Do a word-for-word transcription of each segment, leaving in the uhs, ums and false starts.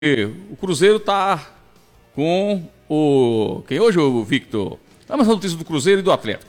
O Cruzeiro tá com o... Quem hoje, o Victor? Vamos à notícia do Cruzeiro e do Atlético.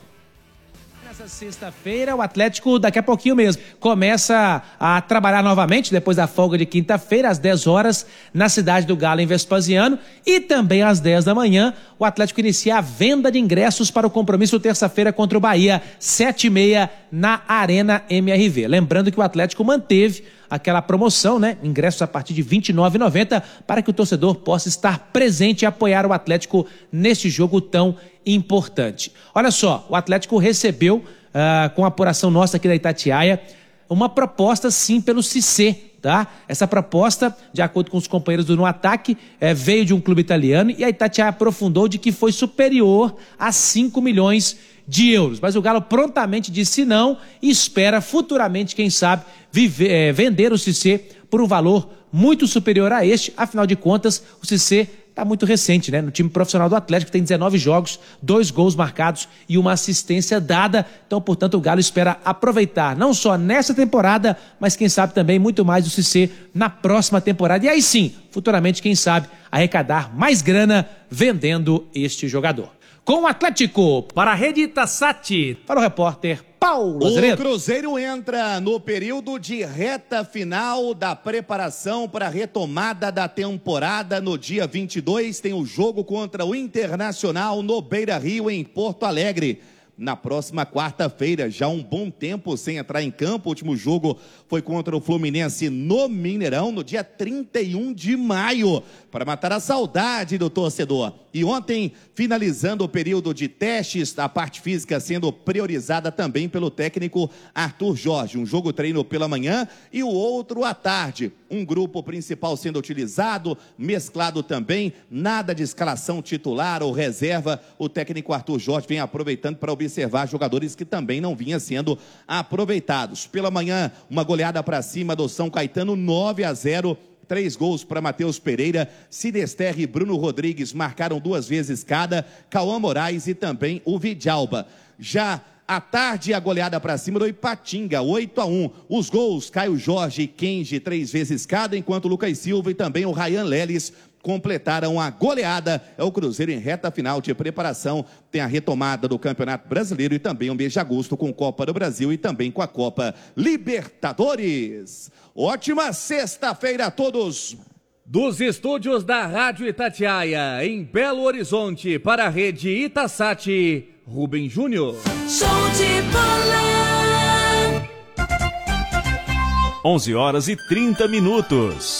Nessa sexta-feira, o Atlético, daqui a pouquinho mesmo, começa a trabalhar novamente, depois da folga de quinta-feira, às dez horas, na cidade do Galo, em Vespasiano. E também às dez da manhã, o Atlético inicia a venda de ingressos para o compromisso terça-feira contra o Bahia, sete e meia, na Arena M R V. Lembrando que o Atlético manteve aquela promoção, né? Ingressos a partir de vinte e nove reais e noventa centavos para que o torcedor possa estar presente e apoiar o Atlético neste jogo tão importante. Olha só, o Atlético recebeu, uh, com a apuração nossa aqui da Itatiaia, uma proposta sim pelo Cissé, tá? Essa proposta, de acordo com os companheiros do No Ataque, é, veio de um clube italiano e a Itatiaia aprofundou de que foi superior a cinco milhões de euros. Mas o Galo prontamente disse não e espera futuramente, quem sabe, viver, é, vender o Cissé por um valor muito superior a este. Afinal de contas, o Cissé está muito recente, né? No time profissional do Atlético tem dezenove jogos, dois gols marcados e uma assistência dada. Então, portanto, o Galo espera aproveitar não só nessa temporada, mas quem sabe também muito mais o Cissé na próxima temporada. E aí sim, futuramente, quem sabe, arrecadar mais grana vendendo este jogador. Com o Atlético, para a Rede Itassat, para o repórter Paulo Azeredo. O Cruzeiro entra no período de reta final da preparação para a retomada da temporada. No dia vinte e dois tem o jogo contra o Internacional no Beira-Rio, em Porto Alegre. Na próxima quarta-feira, já um bom tempo sem entrar em campo. O último jogo foi contra o Fluminense no Mineirão, no dia trinta e um de maio, para matar a saudade do torcedor. E ontem, finalizando o período de testes, a parte física sendo priorizada também pelo técnico Arthur Jorge. Um jogo treino pela manhã e o outro à tarde. Um grupo principal sendo utilizado, mesclado também, nada de escalação titular ou reserva. O técnico Arthur Jorge vem aproveitando para observar jogadores que também não vinham sendo aproveitados. Pela manhã, uma goleada para cima do São Caetano, nove a zero. Três gols para Matheus Pereira, Sinesterre e Bruno Rodrigues marcaram duas vezes cada, Cauã Moraes e também o Vidalba. Já à tarde, a goleada para cima do Ipatinga, oito a um. Os gols, Caio Jorge e Kenji, três vezes cada, enquanto o Lucas Silva e também o Ryan Leles completaram a goleada. É o Cruzeiro em reta final de preparação. Tem a retomada do Campeonato Brasileiro e também um mês de agosto com Copa do Brasil e também com a Copa Libertadores. Ótima sexta-feira a todos. Dos estúdios da Rádio Itatiaia, em Belo Horizonte, para a Rede Itassat, Rubem Júnior. Show de bola. onze horas e trinta minutos.